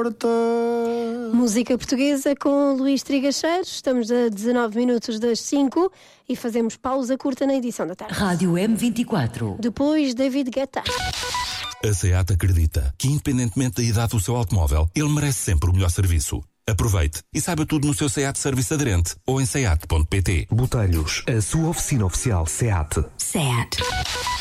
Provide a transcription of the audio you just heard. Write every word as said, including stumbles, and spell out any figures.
porta. Música portuguesa com Luís Trigacheiros. Estamos a dezanove minutos das cinco e fazemos pausa curta na edição da tarde. Rádio M vinte e quatro. Depois, David Guetta. A SEAT acredita que, independentemente da idade do seu automóvel, ele merece sempre o melhor serviço. Aproveite e saiba tudo no seu SEAT Serviço Aderente ou em seat ponto pt. Botelhos, a sua oficina oficial SEAT. SEAT.